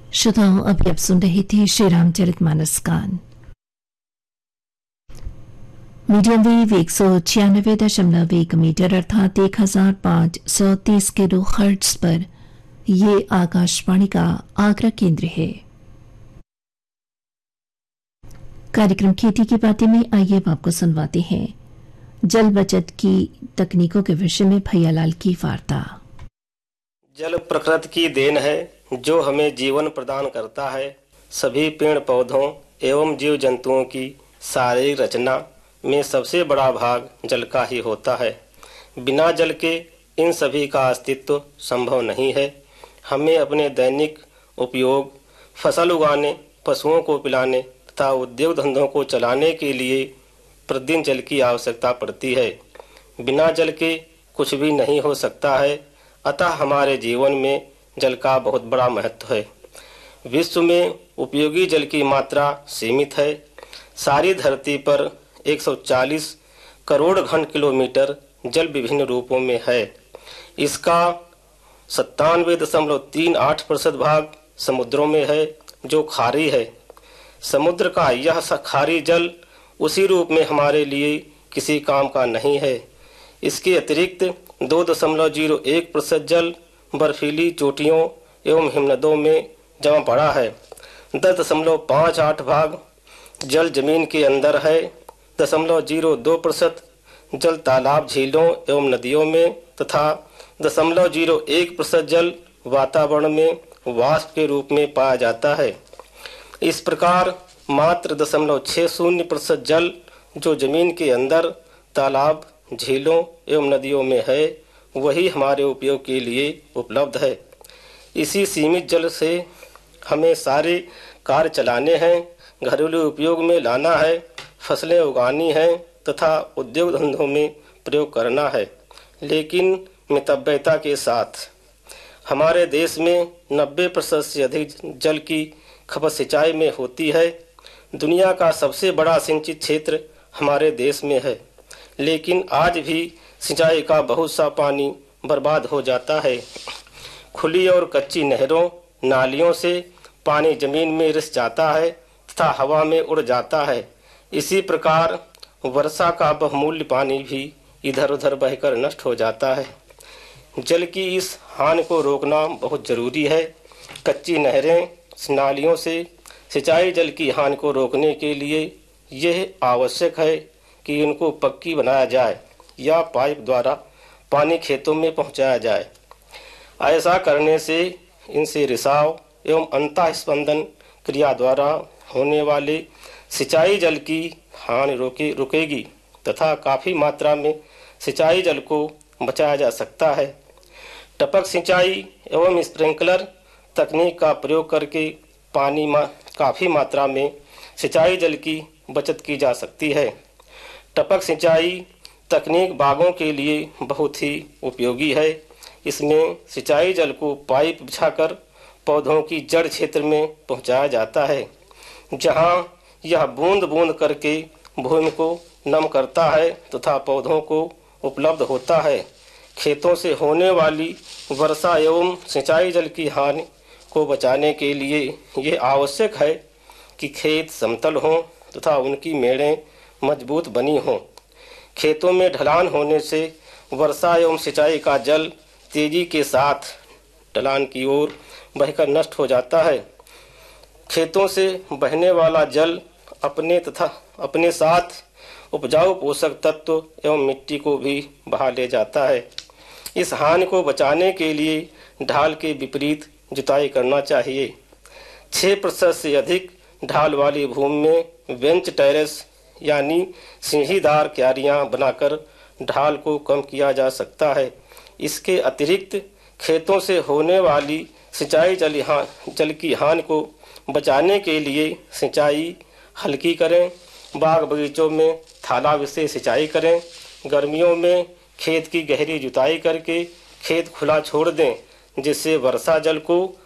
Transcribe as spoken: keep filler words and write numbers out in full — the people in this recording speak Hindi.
श्रोताओं, अभी आप सुन रही थी श्री रामचरितमानस गान। मीडियम वेव एक सौ छियानवे दशमलव एक मीटर अर्थात एक हजार पांच सौ तीस किलो हर्ट्ज पर ये आकाशवाणी का आगरा केंद्र है। कार्यक्रम खेती की बातें में आइए अब आपको सुनवाते हैं जल बचत की तकनीकों के विषय में भैयालाल की वार्ता। जल प्रकृति की देन है जो हमें जीवन प्रदान करता है। सभी पेड़ पौधों एवं जीव जंतुओं की शारीरिक रचना में सबसे बड़ा भाग जल का ही होता है। बिना जल के इन सभी का अस्तित्व संभव नहीं है। हमें अपने दैनिक उपयोग, फसल उगाने, पशुओं को पिलाने तथा उद्योग धंधों को चलाने के लिए प्रतिदिन जल की आवश्यकता पड़ती है। बिना जल के कुछ भी नहीं हो सकता है। अतः हमारे जीवन में जल का बहुत बड़ा महत्व है। विश्व में उपयोगी जल की मात्रा सीमित है। सारी धरती पर एक सौ चालीस करोड़ घन किलोमीटर जल विभिन्न रूपों में है। इसका सत्तानवे दशमलव तीन आठ प्रतिशत भाग समुद्रों में है जो खारी है। समुद्र का यह खारी जल उसी रूप में हमारे लिए किसी काम का नहीं है। इसके अतिरिक्त दो दशमलव जीरो एक प्रतिशत जल बर्फीली चोटियों एवं हिमनदों में जमा पड़ा है। दस दशमलव पाँच आठ भाग जल जमीन के अंदर है। दशमलव जीरो दो प्रतिशत जल तालाब, झीलों एवं नदियों में तथा दशमलव जीरो एक प्रतिशत जल वातावरण में वाष्प के रूप में पाया जाता है। इस प्रकार मात्र दशमलव छः शून्य प्रतिशत जल जो जमीन के अंदर तालाब, झीलों एवं नदियों में है वही हमारे उपयोग के लिए उपलब्ध है। इसी सीमित जल से हमें सारे कार्य चलाने हैं, घरेलू उपयोग में लाना है, फसलें उगानी हैं तथा उद्योग धंधों में प्रयोग करना है। लेकिन मितव्ययता के साथ हमारे देश में नब्बे प्रतिशत से अधिक जल की खपत सिंचाई में होती है। दुनिया का सबसे बड़ा सिंचित क्षेत्र हमारे देश में है, लेकिन आज भी सिंचाई का बहुत सा पानी बर्बाद हो जाता है। खुली और कच्ची नहरों, नालियों से पानी जमीन में रिस जाता है तथा हवा में उड़ जाता है। इसी प्रकार वर्षा का बहुमूल्य पानी भी इधर उधर बहकर नष्ट हो जाता है। जल की इस हानि को रोकना बहुत जरूरी है। कच्ची नहरें, नालियों से सिंचाई जल की हानि को रोकने के लिए यह आवश्यक है कि इनको पक्की बनाया जाए या पाइप द्वारा पानी खेतों में पहुंचाया जाए। ऐसा करने से इनसे रिसाव एवं अंतः स्पंदन क्रिया द्वारा होने वाले सिंचाई जल की हानि रोके रुकेगी तथा काफ़ी मात्रा में सिंचाई जल को बचाया जा सकता है। टपक सिंचाई एवं स्प्रिंकलर तकनीक का प्रयोग करके पानी मा काफ़ी मात्रा में सिंचाई जल की बचत की जा सकती है। टपक सिंचाई तकनीक बागों के लिए बहुत ही उपयोगी है। इसमें सिंचाई जल को पाइप बिछाकर पौधों की जड़ क्षेत्र में पहुंचाया जाता है, जहां यह बूंद बूंद करके भूमि को नम करता है तथा पौधों को उपलब्ध होता है। खेतों से होने वाली वर्षा एवं सिंचाई जल की हानि को बचाने के लिए यह आवश्यक है कि खेत समतल हों तथा उनकी मेड़ें मजबूत बनी हों। खेतों में ढलान होने से वर्षा एवं सिंचाई का जल तेजी के साथ ढलान की ओर बहकर नष्ट हो जाता है। खेतों से बहने वाला जल अपने तथा अपने साथ उपजाऊ पोषक तत्व एवं मिट्टी को भी बहा ले जाता है। इस हानि को बचाने के लिए ढाल के विपरीत जुताई करना चाहिए। छः प्रतिशत से अधिक ढाल वाली भूमि में बेंच टेरेस यानी सीढ़ीदार क्यारियां बनाकर ढाल को कम किया जा सकता है। इसके अतिरिक्त खेतों से होने वाली सिंचाई जल जल की हानि को बचाने के लिए सिंचाई हल्की करें। बाग बगीचों में थाला से सिंचाई करें। गर्मियों में खेत की गहरी जुताई करके खेत खुला छोड़ दें, जिससे वर्षा जल को